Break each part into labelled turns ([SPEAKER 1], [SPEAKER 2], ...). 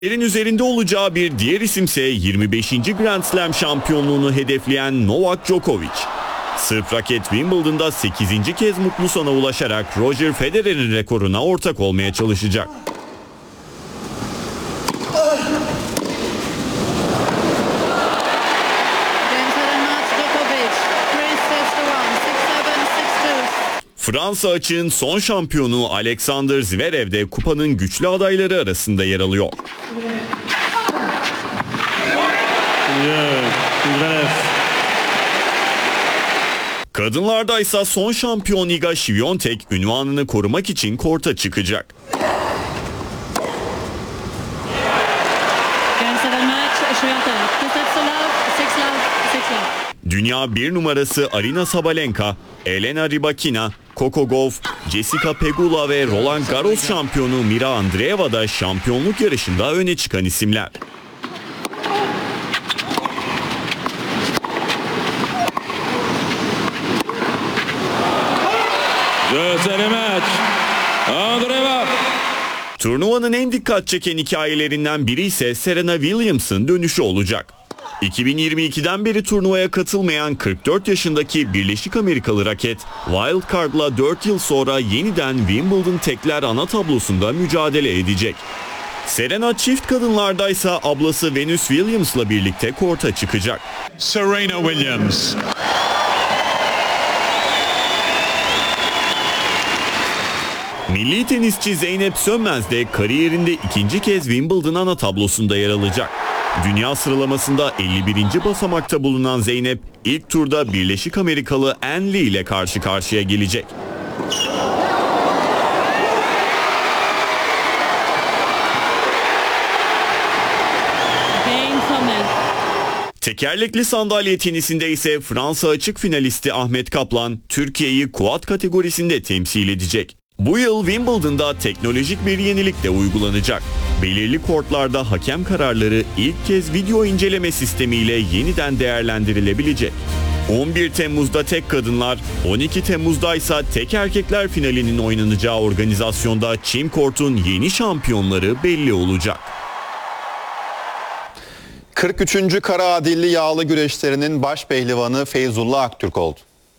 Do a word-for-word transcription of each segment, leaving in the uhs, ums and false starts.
[SPEAKER 1] Yerin üzerinde olacağı bir diğer isimse yirmi beşinci Grand Slam şampiyonluğunu hedefleyen Novak Djokovic. Sırp raket Wimbledon'da sekizinci kez mutlu sona ulaşarak Roger Federer'in rekoruna ortak olmaya çalışacak. Fransa açığın son şampiyonu Alexander Zverev de kupanın güçlü adayları arasında yer alıyor. Kadınlarda ise son şampiyon Iga Świątek ünvanını korumak için korta çıkacak. Dünya bir numarası Aryna Sabalenka, Elena Rybakina, Coco Gauff, Jessica Pegula ve Roland Garros şampiyonu Mira Andreeva da şampiyonluk yarışında öne çıkan isimler. Turnuvanın en dikkat çeken hikayelerinden biri ise Serena Williams'ın dönüşü olacak. iki bin yirmi ikiden beri turnuvaya katılmayan kırk dört yaşındaki Birleşik Amerikalı raket, Wild Card'la dört yıl sonra yeniden Wimbledon tekler ana tablosunda mücadele edecek. Serena çift kadınlarda ise ablası Venus Williams'la birlikte korta çıkacak.
[SPEAKER 2] Serena Williams.
[SPEAKER 1] Milli tenisçi Zeynep Sönmez de kariyerinde ikinci kez Wimbledon ana tablosunda yer alacak. Dünya sıralamasında elli birinci basamakta bulunan Zeynep ilk turda Birleşik Amerikalı Ann Lee ile karşı karşıya gelecek. Tekerlekli sandalye tenisinde ise Fransa açık finalisti Ahmet Kaplan Türkiye'yi quad kategorisinde temsil edecek. Bu yıl Wimbledon'da teknolojik bir yenilik de uygulanacak. Belirli kortlarda hakem kararları ilk kez video inceleme sistemiyle yeniden değerlendirilebilecek. on bir Temmuz'da tek kadınlar, on iki Temmuz'da ise tek erkekler finalinin oynanacağı organizasyonda çim kortun yeni şampiyonları belli olacak.
[SPEAKER 3] kırk üçüncü Karaadilli yağlı güreşlerinin baş pehlivanı Feyzullah Aktürk oldu.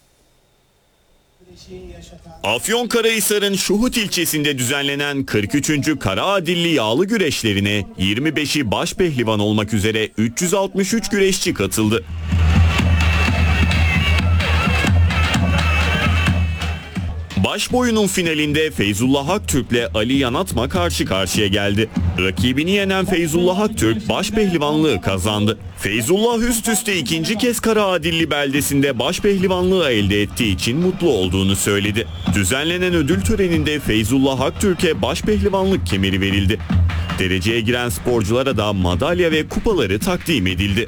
[SPEAKER 1] Afyonkarahisar'ın Şuhut ilçesinde düzenlenen kırk üçüncü Karaadilli yağlı güreşlerine yirmi beşi baş pehlivan olmak üzere üç yüz altmış üç güreşçi katıldı. Baş boyunun finalinde Feyzullah Aktürk'le Ali Yanatma karşı karşıya geldi. Rakibini yenen Feyzullah Aktürk baş pehlivanlığı kazandı. Feyzullah üst üste ikinci kez Karaadilli beldesinde baş pehlivanlığı elde ettiği için mutlu olduğunu söyledi. Düzenlenen ödül töreninde Feyzullah Aktürk'e baş pehlivanlık kemeri verildi. Dereceye giren sporculara da madalya ve kupaları takdim edildi.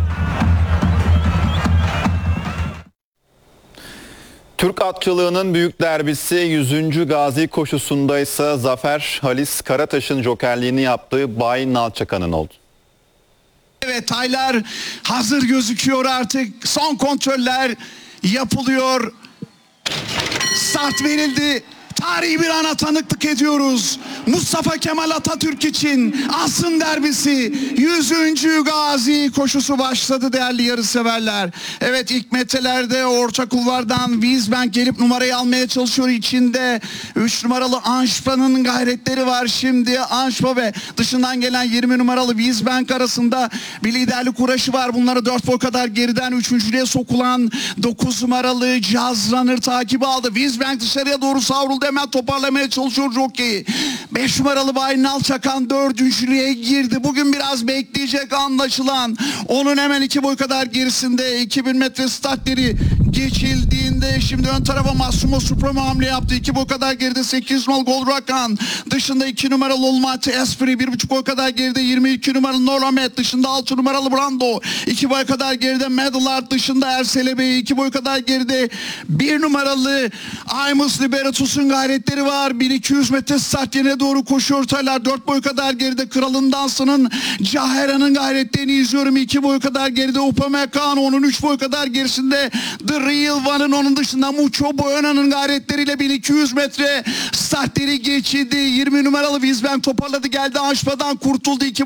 [SPEAKER 3] Türk atçılığının büyük derbisi yüzüncü Gazi koşusunda ise zafer Halis Karataş'ın jokerliğini yaptığı Bayin Nalçakan'ın oldu.
[SPEAKER 4] Evet, taylar hazır gözüküyor artık. Son kontroller yapılıyor. Start verildi. Tarihi bir ana tanıklık ediyoruz. Mustafa Kemal Atatürk için asrın derbisi yüzüncü Gazi koşusu başladı değerli yarışseverler. Evet, ilk metrelerde orta kulvardan Wiesbank gelip numarayı almaya çalışıyor. İçinde üç numaralı Anşpa'nın gayretleri var şimdi. Anşpa ve dışından gelen yirmi numaralı Wiesbank arasında bir liderlik uğraşı var. Bunları dört boy kadar geriden üçüncülüğe sokulan dokuz numaralı Jazz Runner takibi aldı. Wiesbank dışarıya doğru savruldu. Hemen toparlamaya çalışıyor jockey. beş numaralı Bayin Nalçakan dördüncülüğe girdi. Bugün biraz bekleyecek anlaşılan. Onun hemen iki boy kadar gerisinde iki bin metre startleri geçildiğinde şimdi ön tarafa Massimo Supremo hamle yaptı. iki boy kadar geride sekiz numaralı Gold Rakan. Dışında iki numaralı Olmati Esprit. bir buçuk boy kadar geride yirmi iki numaralı Nolamet. Dışında altı numaralı Brando. iki boy kadar geride Medalard. Dışında Ersele Bey. iki boy kadar geride bir numaralı Imus Liberatus'un gayretleri var. bin iki yüz metre start yerine doğru koşuyor taylar. dört boy kadar geride Kralın Dansı'nın Cahera'nın gayretlerini izliyorum. iki boy kadar geride Upamecano. Onun üç boy kadar gerisinde The Real One'ın onun alanın dışında Mucho Boyana'nın gayretleriyle bin iki yüz metre startleri geçildi. yirmi numaralı Vizben toparladı geldi. Aşmadan kurtuldu. iki